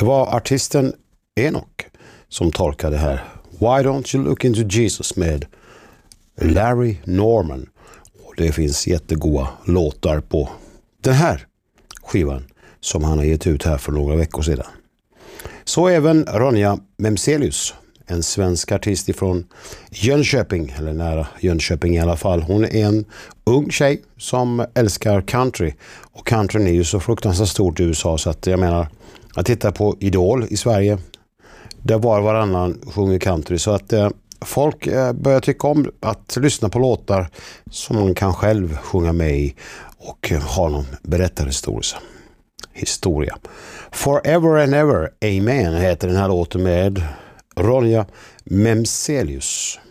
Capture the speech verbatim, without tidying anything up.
Det var artisten Enoch som tolkade här Why Don't You Look Into Jesus med Larry Norman. Och det finns jättegoda låtar på den här skivan som han har gett ut här för några veckor sedan. Så även Ronja Memselius, en svensk artist ifrån Jönköping, eller nära Jönköping i alla fall. Hon är en ung tjej som älskar country. Och countryn är ju så fruktansvärt stort i U S A, så att jag menar, att titta på Idol i Sverige, där var varannan sjunger country. Så att eh, folk eh, börjar tycka om att lyssna på låtar som man kan själv sjunga med i och eh, ha någon berättarhistoria. Historia. Forever and Ever, Amen heter den här låten med Ronja Memselius.